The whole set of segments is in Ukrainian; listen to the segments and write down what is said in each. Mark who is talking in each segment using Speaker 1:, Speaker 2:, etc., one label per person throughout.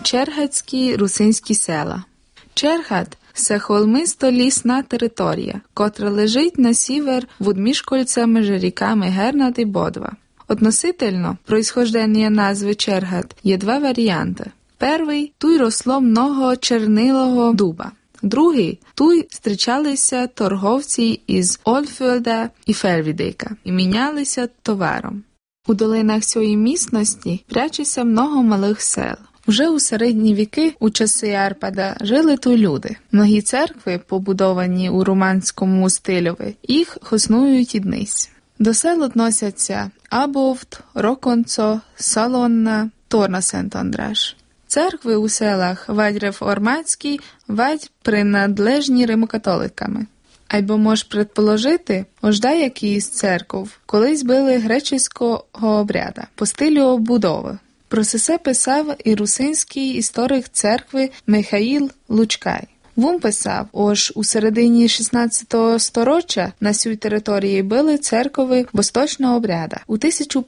Speaker 1: Чергатські русинські села. Чергат – це холмисто-лісна територія, котра лежить на сівер від міжкольця між ріками Гернат і Бодва. Относительно происхождення назви Чергат є два варіанти. Перший – тут росло много чернилого дуба. Другий – тут зустрічалися торговці із Ольфьода і Фельвідейка і мінялися товаром. У долинах цієї місцевості прячеться много малих сел. Вже у середні віки, у часи Арпада, жили тут люди. Многі церкви, побудовані у романському стильові, їх існують і днесь. До сел відносяться Абовт, Роконцо, Салонна, Торна Сент-Андраш. Церкви у селах вадь реформатські, вадь принадлежні римокатоликами. Або мож предположити, ожда якийсь церков колись були греческого обряда по стилю обудови. Про це писав і русинський історик церкви Михаїл Лучкай. Він писав, ож у середині 16 сторіччя на цій території були церкви восточного обряда. У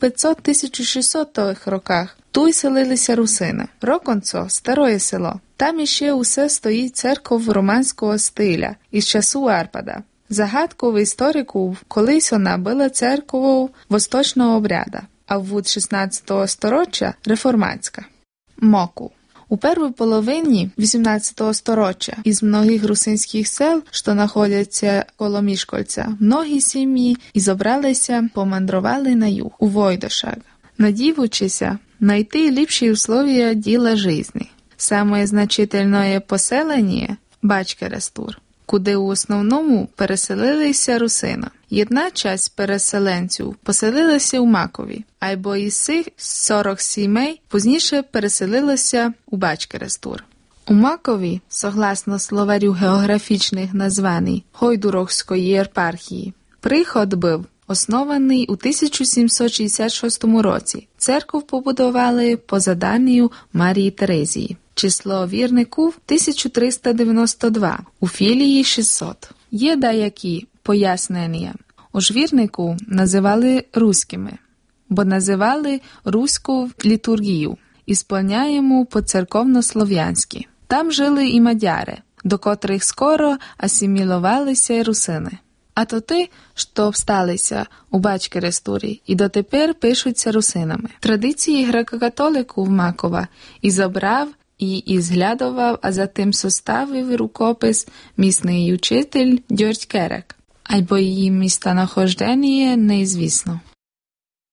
Speaker 1: 1500-1600 роках тут селилися русини. Роконцо – старое село. Там іще усе стоїть церков романського стиля із часу Арпада. Загадковий історику, колись вона була церковою восточного обряда, а в 16 сторіччя – реформатська. Моку. У першій половині 18 сторіччя із многих русинських сел, що знаходяться коло Мішкольця, многі сім'ї і зобралися, помандрували на юг, у Войдошаг, надіючися знайти ліпші условия діла життя. Саме значительне поселення – Бачкерестур, куди у основному переселилися русини. Одна часть переселенців поселилася у Макові, або із цих 40 сімей пізніше переселилися у Бачкерестур. У Макові, согласно словарю географічних названь Гойдурохської єпархії, приход був оснований у 1766 році. Церкву побудували по заданню Марії Терезії. Число вірників – 1392, у філії – 600. Є деякі пояснення. Ожвірнику називали руськими, бо називали руську літургію, ісполняємо по-церковно-слов'янськи. Там жили і мадяри, до котрих скоро асимілувалися русини. А то ті, що обсталися у Бачкерестурі і дотепер пишуться русинами. Традиції греко-католику в Макова і забрав, і зглядував, а затим составив рукопис місний учитель Дьорть Керек, або її містонахождення неізвісно.